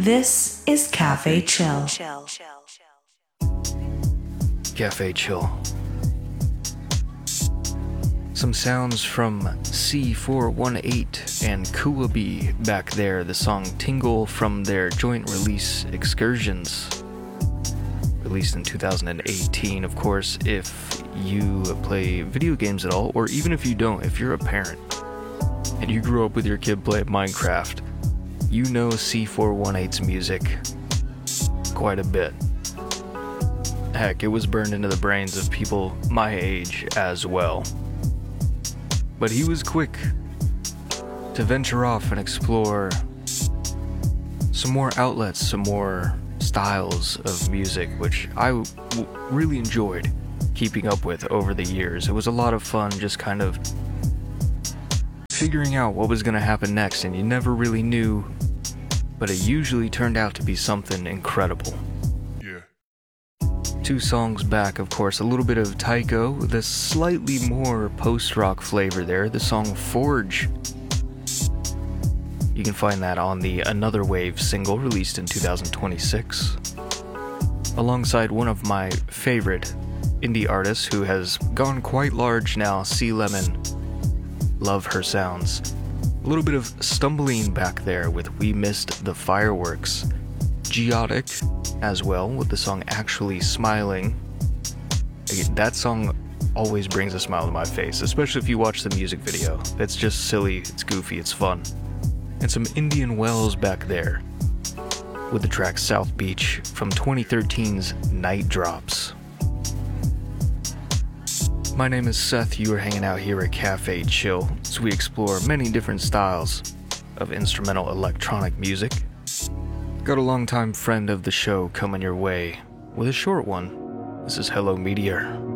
This is Cafe Chill. Cafe Chill. Some sounds from C418 and Kuwabi back there, the song Tingle from their joint release Excursions, released in 2018. Of course, if you play video games at all, or even if you don't, if you're a parent and you grew up with your kid playing Minecraft, you know C418's music quite a bit. Heck, it was burned into the brains of people my age as well. But he was quick to venture off and explore some more outlets, some more styles of music, which I really enjoyed keeping up with over the years. It was a lot of fun just kind of figuring out what was going to happen next, and you never really knew, but it usually turned out to be something incredible. Two songs back, of course, a little bit of Tycho, with a slightly more post-rock flavor there, the song Forge. You can find that on the Another Wave single released in 2026, alongside one of my favorite indie artists who has gone quite large now, Sea Lemon. Love her sounds. A little bit of Stumbling back there with We Missed the Fireworks. Geotic as well with the song Actually Smiling. Again, that song always brings a smile to my face, especially if you watch the music video. It's just silly, it's goofy, it's fun. And some Indian Wells back there with the track South Beach from 2013's Night Drops. My name is Seth, you are hanging out here at Cafe Chill as we explore many different styles of instrumental electronic music. Got a longtime friend of the show coming your way with a short one. This is Hello Meteor.